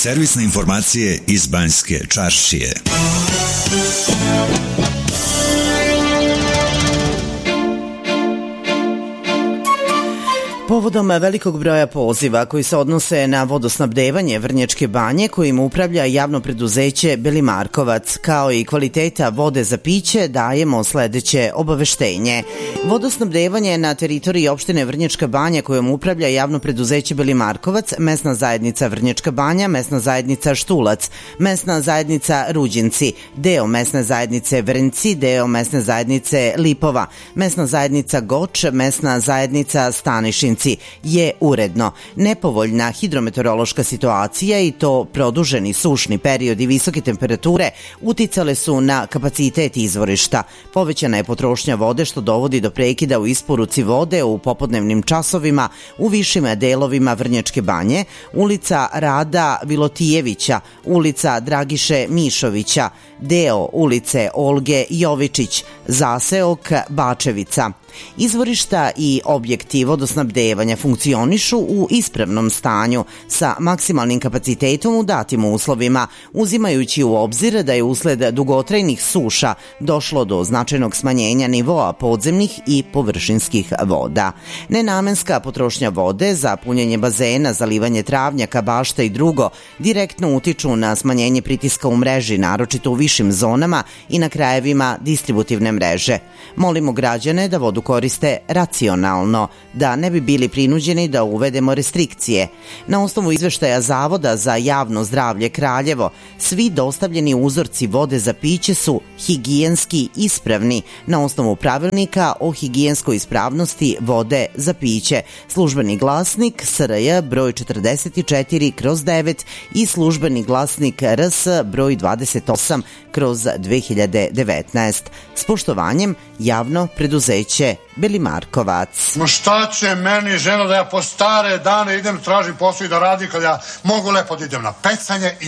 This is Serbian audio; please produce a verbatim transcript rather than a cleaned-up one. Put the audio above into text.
Servisne informacije iz Banjske Čaršije. Povodom velikog broja poziva koji se odnose na vodosnabdevanje Vrnjačke Banje, kojim upravlja javno preduzeće Belimarkovac, kao i kvaliteta vode za piće, dajemo sledeće obaveštenje. Vodosnabdevanje na teritoriji opštine Vrnjačka Banja, kojom upravlja javno preduzeće Belimarkovac, mesna zajednica Vrnjačka Banja, mesna zajednica Štulac, mesna zajednica Ruđinci, deo mesne zajednice Vrnjci, deo mesne zajednice Lipova, mesna zajednica Goč, mesna zajednica Stanišin je uredno. Nepovoljna hidrometeorološka situacija i to produženi sušni period i visoke temperature uticale su na kapacitet izvorišta. Povećana je potrošnja vode što dovodi do prekida u isporuci vode u popodnevnim časovima u višim delovima Vrnjačke Banje, ulica Rada Vilotijevića, ulica Dragiše Mišovića, deo ulice Olge Jovičić, zaseok Bačevica. Izvorišta i objekti vodosnabdevanja funkcionišu u ispravnom stanju sa maksimalnim kapacitetom u datim uslovima, uzimajući u obzir da je usled dugotrajnih suša došlo do značajnog smanjenja nivoa podzemnih i površinskih voda. Nenamenska potrošnja vode za punjenje bazena, zalivanje travnjaka, bašta i drugo direktno utiču na smanjenje pritiska u mreži, naročito u višim zonama i na krajevima distributivne mreže. Molimo građane da vodu koriste racionalno, da ne bi bili prinuđeni da uvedemo restrikcije. Na osnovu izveštaja Zavoda za javno zdravlje Kraljevo, svi dostavljeni uzorci vode za piće su higijenski ispravni na osnovu pravilnika o higijenskoj ispravnosti vode za piće. Službeni glasnik S R J broj četrdeset četiri kroz devet i službeni glasnik R S broj dvadeset osam kroz dve hiljade devetnaest. S poštovanjem, javno preduzeće Belimarkovac. No šta će meni žena da ja po stare dane idem tražim posao i da radim kad ja mogu lepo da idem na pecanje i